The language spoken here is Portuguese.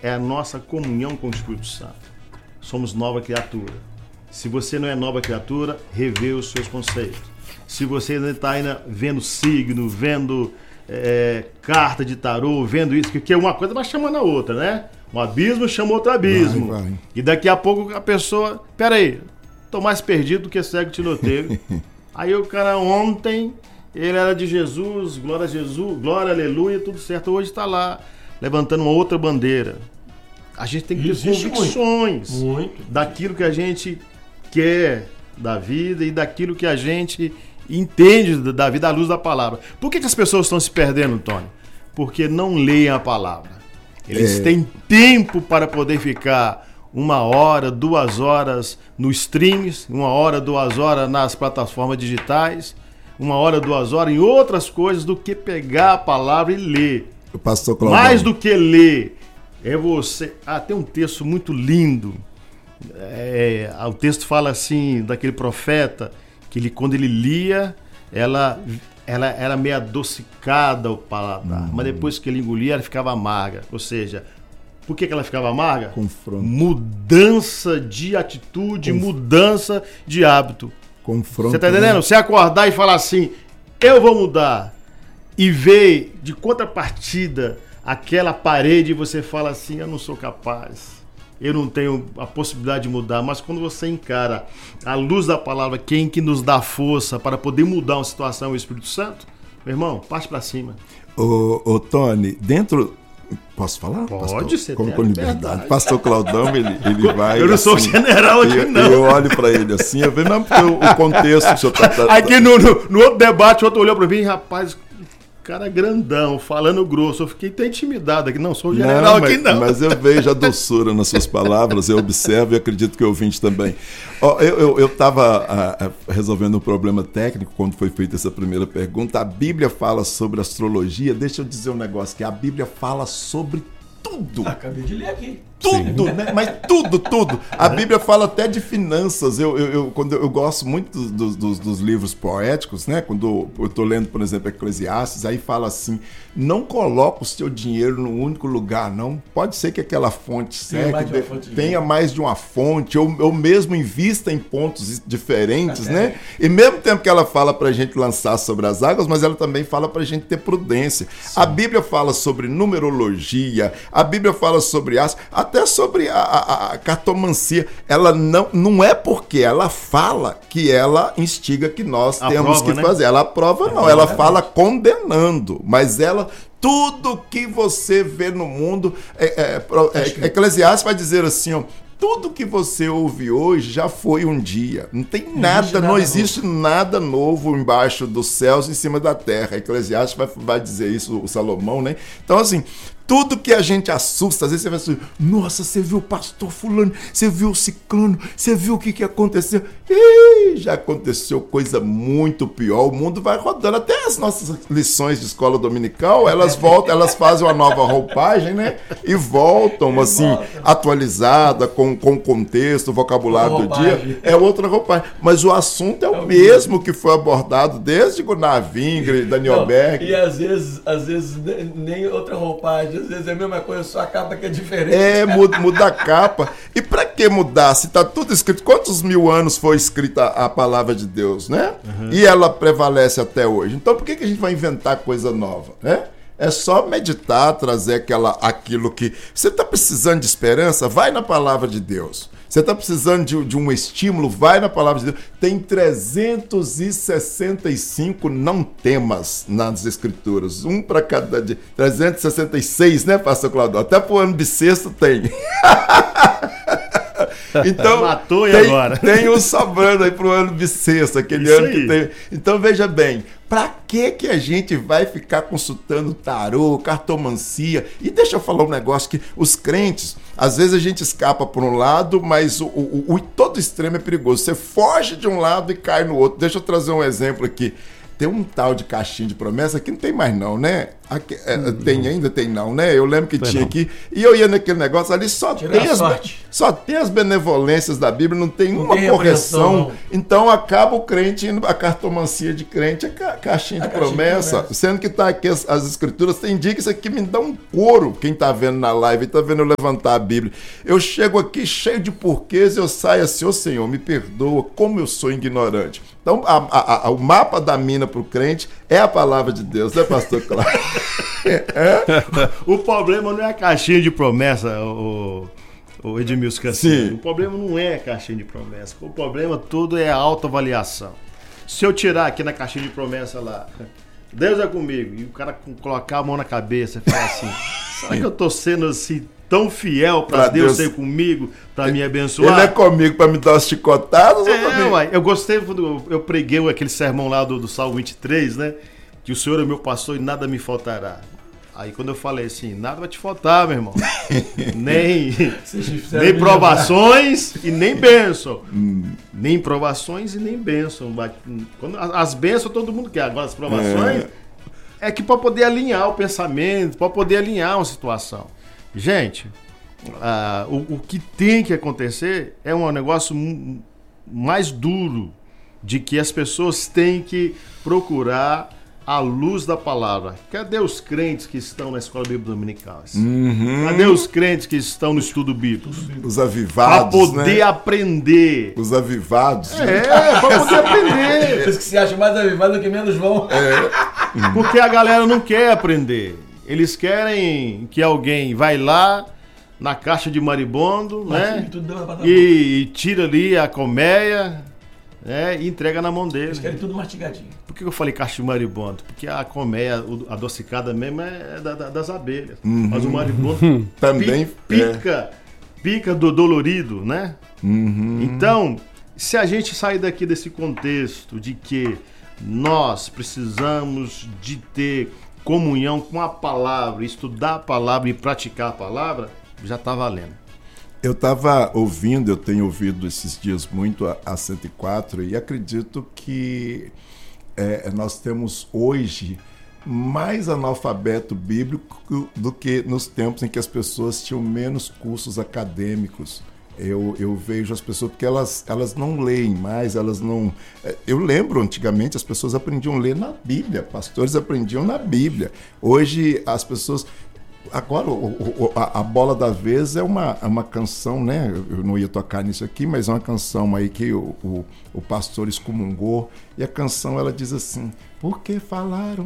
é a nossa comunhão com o Espírito Santo. Somos nova criatura. Se você não é nova criatura, revê os seus conceitos. Se você ainda está vendo signo, vendo carta de tarô, vendo isso, que uma coisa vai chamando a outra, né? Um abismo chama outro abismo. Vai. E daqui a pouco a pessoa... Peraí, tô mais perdido do que cego tiroteio. Aí o cara ontem, ele era de Jesus, glória, aleluia, tudo certo. Hoje está lá, levantando uma outra bandeira. A gente tem que ter convicções muito daquilo que a gente quer da vida e daquilo que a gente entende da vida à luz da palavra. Por que as pessoas estão se perdendo, Tony? Porque não leem a palavra. Eles têm tempo para poder ficar 1 hora, 2 horas no streams, 1 hora, 2 horas nas plataformas digitais, 1 hora, 2 horas em outras coisas do que pegar a palavra e ler. O pastor Claudão. Mais do que ler, é você... tem um texto muito lindo. O texto fala assim, daquele profeta, que quando ele lia, ela era meio adocicada o paladar, mas depois que ele engolia, ela ficava amarga. Ou seja, por que ela ficava amarga? Confronto. Mudança de atitude, mudança de hábito. Confronto. Você tá entendendo? Você acordar e falar assim, eu vou mudar, e ver de contrapartida aquela parede e você fala assim, eu não sou capaz. Eu não tenho a possibilidade de mudar, mas quando você encara a luz da palavra, quem que nos dá força para poder mudar uma situação é o Espírito Santo, meu irmão, parte para cima. Ô Tony, dentro... Posso falar? Pode ser. Com liberdade. Pastor Claudão, ele vai... Eu não sou assim, general aqui, não. Eu olho para ele assim, eu vejo, não, porque o contexto que o senhor tá... Aqui no outro debate, o outro olhou para mim, rapaz... Cara grandão, falando grosso, eu fiquei até intimidado aqui. Não, sou general aqui não. Mas eu vejo a doçura nas suas palavras, eu observo e acredito que o ouvinte também. Eu estava resolvendo um problema técnico quando foi feita essa primeira pergunta. A Bíblia fala sobre astrologia. Deixa eu dizer um negócio, que a Bíblia fala sobre tudo. Acabei de ler aqui. Tudo, né? Mas tudo. A Bíblia fala até de finanças. Eu gosto muito dos livros poéticos, né? Quando eu estou lendo, por exemplo, Eclesiastes, aí fala assim, não coloca o seu dinheiro num único lugar, não. Pode ser que aquela fonte seque, tenha mais de uma fonte, ou mesmo invista em pontos diferentes, né? E mesmo tempo que ela fala para a gente lançar sobre as águas, mas ela também fala para a gente ter prudência. Sim. A Bíblia fala sobre numerologia, a Bíblia fala sobre até sobre a cartomancia. Ela não é porque ela fala que ela instiga que nós temos que fazer. Ela aprova, não. Ela fala condenando, mas tudo que você vê no mundo, Eclesiastes vai dizer assim, ó, tudo que você ouve hoje já foi um dia. Não tem nada, não existe nada novo embaixo dos céus, em cima da terra. Eclesiastes vai dizer isso, o Salomão, né? Então, assim, tudo que a gente assusta, às vezes você vai assim, nossa, você viu o pastor fulano, você viu o ciclano, você viu o que aconteceu? Ih, já aconteceu coisa muito pior, o mundo vai rodando, até as nossas lições de escola dominical, elas voltam, elas fazem uma nova roupagem, né? E voltam, assim, atualizada, com o contexto, o vocabulário do dia, é outra roupagem. Mas o assunto é o mesmo que foi abordado desde Gunnar Wingre, Daniel Berg. E às vezes nem outra roupagem. Às vezes é a mesma coisa, só a capa que é diferente. Muda a capa. E pra que mudar? Se tá tudo escrito, quantos 1000 anos foi escrita a palavra de Deus, né? Uhum. E ela prevalece até hoje. Então por que a gente vai inventar coisa nova, né? É só meditar, trazer aquilo que... Você está precisando de esperança? Vai na palavra de Deus. Você está precisando de um estímulo? Vai na palavra de Deus. Tem 365 não temas nas escrituras. Um para cada dia. 366, né, pastor Claudio? Até para o ano bissexto tem. Então, matou e agora? Tem um sobrando aí para o ano bissexto, aquele isso ano aí. que tem. Então, veja bem, para que a gente vai ficar consultando tarô, cartomancia? E deixa eu falar um negócio que os crentes, às vezes a gente escapa por um lado, mas todo extremo é perigoso. Você foge de um lado e cai no outro. Deixa eu trazer um exemplo aqui. Tem um tal de caixinha de promessa que não tem mais não, né? Ainda tem não, né? Eu lembro que tinha aqui. E eu ia naquele negócio ali, só tem as benevolências da Bíblia, não tem uma correção. Então acaba o crente indo, a cartomancia de crente, a caixinha de promessa. Sendo que tá aqui as escrituras, tem dia que isso aqui me dá um couro. Quem tá vendo na live, tá vendo eu levantar a Bíblia. Eu chego aqui cheio de porquês, eu saio assim, ô Senhor, me perdoa, como eu sou ignorante. Então, o mapa da mina para o crente é a palavra de Deus, né, pastor Cláudio? O problema não é a caixinha de promessa, o Edmilson Cassino. O problema não é a caixinha de promessa. O problema todo é a autoavaliação. Se eu tirar aqui na caixinha de promessa lá, Deus é comigo, e o cara colocar a mão na cabeça e falar assim, será que eu estou sendo assim tão fiel para Deus ser comigo, para me abençoar? Ele é comigo para me dar umas chicotadas? Eu gostei quando eu preguei aquele sermão lá do Salmo 23, né? Que o Senhor é meu pastor e nada me faltará. Aí quando eu falei assim, nada vai te faltar, meu irmão. nem provações e nem bênção. Nem provações e nem bênção. As bênçãos todo mundo quer, agora as provações é que para poder alinhar o pensamento, para poder alinhar uma situação. Gente, o que tem que acontecer é um negócio mais duro, de que as pessoas têm que procurar a luz da palavra. Cadê os crentes que estão na escola bíblica dominical? Cadê os crentes que estão no estudo bíblico? Os avivados, para poder aprender. Os avivados. Para poder aprender. Os que se acham mais avivados do que menos vão. Porque a galera não quer aprender. Eles querem que alguém vai lá na caixa de maribondo, né? E tira ali a colmeia, né? E entrega na mão dele. Eles querem tudo mastigadinho. Por que eu falei caixa de maribondo? Porque a colmeia adocicada mesmo é das abelhas. Mas o maribondo também pica do dolorido, né? Então, se a gente sair daqui desse contexto de que nós precisamos de ter comunhão com a palavra, estudar a palavra e praticar a palavra, já está valendo. Eu tenho ouvido esses dias muito a 104 e acredito que nós temos hoje mais analfabeto bíblico do que nos tempos em que as pessoas tinham menos cursos acadêmicos. Eu vejo as pessoas, porque elas não leem mais, elas não... Eu lembro, antigamente, as pessoas aprendiam a ler na Bíblia, pastores aprendiam na Bíblia. Hoje, as pessoas... Agora, a bola da vez é uma canção, né? Eu não ia tocar nisso aqui, mas é uma canção aí que o pastor excomungou. E a canção, ela diz assim, por que falaram